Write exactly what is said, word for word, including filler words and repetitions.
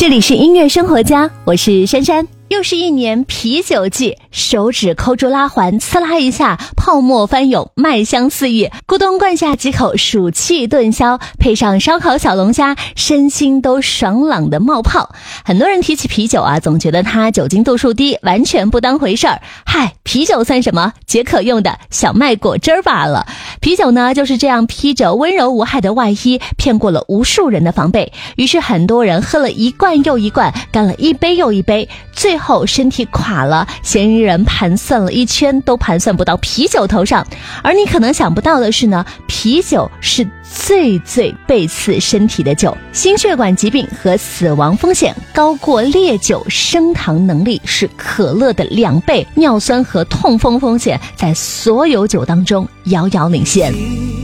这里是音乐生活家，我是珊珊。又是一年啤酒季，手指抠住拉环，呲啦一下，泡沫翻涌，麦香四溢，咕咚灌下几口，暑气顿消，配上烧烤小龙虾，身心都爽朗的冒泡。很多人提起啤酒啊，总觉得它酒精度数低，完全不当回事儿。嗨，啤酒算什么？解渴用的小麦果汁儿罢了。啤酒呢，就是这样披着温柔无害的外衣，骗过了无数人的防备。于是很多人喝了一罐又一罐，干了一杯又一杯，最后身体垮了，嫌疑人盘算了一圈都盘算不到啤酒头上。而你可能想不到的是呢，啤酒是最最背刺身体的酒，心血管疾病和死亡风险高过烈酒，升糖能力是可乐的两倍，尿酸和痛风风险在所有酒当中遥遥领先。